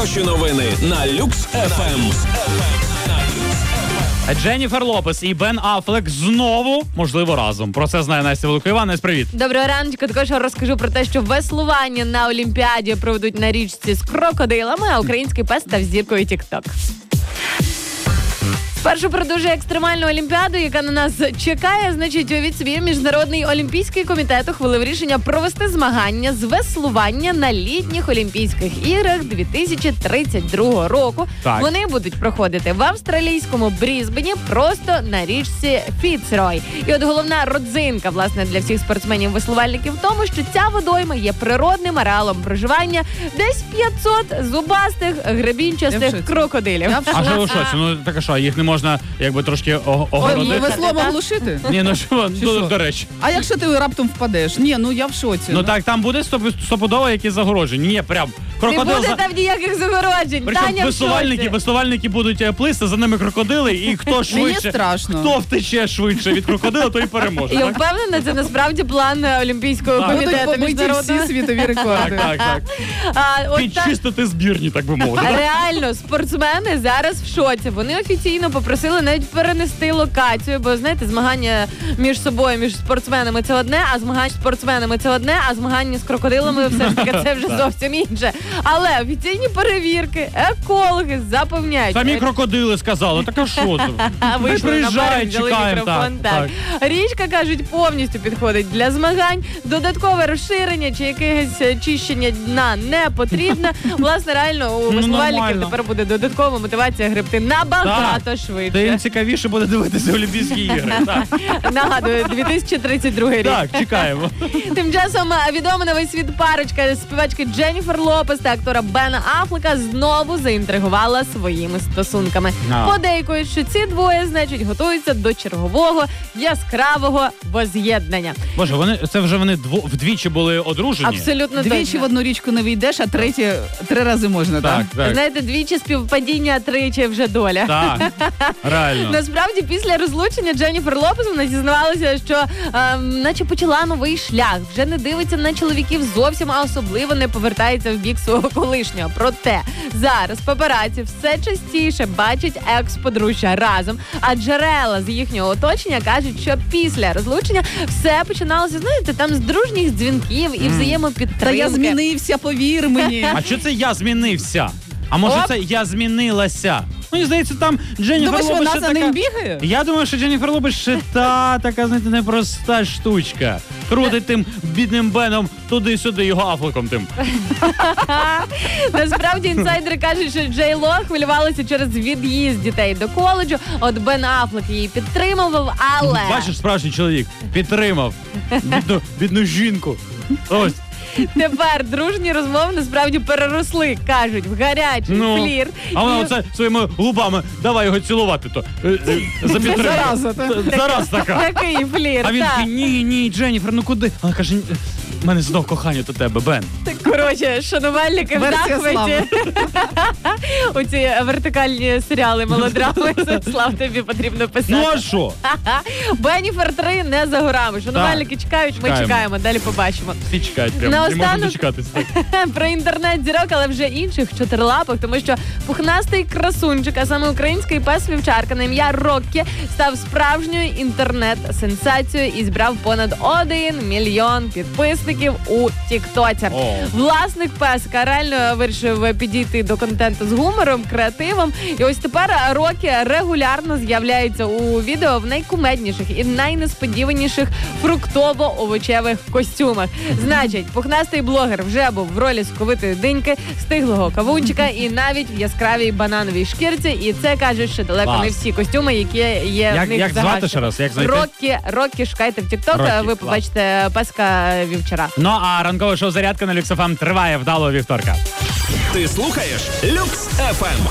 найхороші новини на Люкс ФМ. Дженніфер Лопес і Бен Аффлек знову, можливо, разом. Про це знає Настя Великоїванець. Привіт. Доброго раночку. Також розкажу про те, що веслування на Олімпіаді проведуть на річці з крокодилами, а український пес став зіркою TikTok. Спершу продовжує екстремальну олімпіаду, яка на нас чекає. Значить, від собі Міжнародний олімпійський комітет ухвалив рішення провести змагання з веслування на літніх Олімпійських іграх 2032 року. Так. Вони будуть проходити в австралійському Брізбені, просто на річці Фіцрой. І от головна родзинка, власне, для всіх спортсменів-веслувальників в тому, що ця водойма є природним ареалом проживання десь 500 зубастих гребінчастих крокодилів. А що ви в шоці? Ну, так а що, їх не можна, якби, трошки огородити? Веслом оглушити? Ні, ну що, до речі. А якщо ти раптом впадеш? Ні, ну я в шоці. Ну так, там буде стопудово якісь загородження. Ні, прям Не крокодил. буде там ніяких загороджень. Причому Таня в шоці. веслувальники будуть плисти, за ними крокодили, і хто швидше, страшно. хто втече швидше від крокодила, той і переможе. Я Так? впевнена, це насправді план Олімпійського Так. Будуть комітету побиті міжнародного. всі світові рекорди. Так. От Підчистити збірні, так би мовити. так? Реально, спортсмени зараз в шоці. Вони офіційно попросили навіть перенести локацію, бо, знаєте, змагання між собою, між спортсменами – це одне, а змагання з спортсменами – це одне, а змагання з крокодилами – все ж таки це вже зовсім інше. Але офіційні перевірки, екологи запевняють. Самі крокодили сказали, так а що це? Ви Вийшли на берег, приїжджають, взяли чекаємо. мікрофон. Так. Річка, кажуть, повністю підходить для змагань. Додаткове розширення чи якесь чищення дна не потрібно. Власне, реально, у веслувальників нормально. тепер буде додаткова мотивація гребти набагато Та швидше. їм цікавіше буде дивитися Олімпійські ігри. Так, Нагадую, 2032 рік. так, чекаємо. Тим часом відома на весь світ парочка співачки Дженніфер Лопес та актора Бена Аффлека знову заінтригувала своїми стосунками. Подейкують, що ці двоє, значить, готуються до чергового яскравого воз'єднання. Боже, це вже вони вдвічі були одружені. Абсолютно Двічі точно. в одну річку не війдеш, а третє 3 рази можна, так? Так. Знаєте, двічі співпадіння, тричі вже доля. Так, реально. Насправді, після розлучення Дженніфер Лопес вона зізнавалася, що наче почала новий шлях, вже не дивиться на чоловіків зовсім, а особливо не повертається в бік свого колишнього. Проте зараз папараці все частіше бачать екс-подружжя разом, а джерела з їхнього оточення кажуть, що після розлучення все починалося, знаєте, там з дружніх дзвінків і взаємопідтримки. Та я змінився, повір мені. А що це я змінився? А може Оп. це я змінилася? Мені здається, там Дженніфер Думаєш, Лопес вона ще за така... ним бігає? Я думаю, що Дженніфер Лопес ще така, знаєте, непроста штучка. Крутить тим бідним Беном туди-сюди, його Аффлеком тим. Насправді інсайдери кажуть, що Джей Ло хвилювалася через від'їзд дітей до коледжу. От Бен Аффлек її підтримував, але... Бачиш, справжній чоловік підтримав бідну жінку. Ось. Тепер дружні розмови насправді переросли, кажуть, в гарячий флір. А вона оце своїми губами, давай його цілувати то. За підтримку. Зараза, Зараз така. Такий флір, А він так. такий, ні, Дженніфер, ну куди? Вона каже, в мене знов кохання до тебе, Бен. Коротше, шанувальники в Версія захваті. Оці вертикальні серіали мелодрами. Слав, тобі потрібно писати. Ну а що? Бенніфер 3 не за горами. Шанувальники чекають, ми Чекаємо. чекаємо, далі побачимо. Всі чекають прямо, не можна Наостанок- дочекатися. Про інтернет-зірок, але вже інших чотирилапок, тому що пухнастий красунчик, а саме український пес-вівчарка на ім'я Роккі, став справжньою інтернет-сенсацією і збрав понад 1 мільйон підписників у Тіктоці. О. Власник песика реально вирішив підійти до контенту з гумором, креативом. І ось тепер Роккі регулярно з'являється у відео в найкумедніших і найнесподіваніших фруктово-овочевих костюмах. Значить, пухнастий блогер вже був в ролі соковитої диньки, стиглого кавунчика і навіть в яскравій банановій шкірці. І це кажуть, що далеко Клас. не всі костюми, які є в них Як звати загашені. ще раз? Як знайти? Роккі, шукайте в TikTok, Роккі, ви клас. побачите песка вівчара. Ну а ранкове шоу «Зарядка» на Люкс ФМ триває вдалого вівторка. Ти слухаєш Люкс ФМ.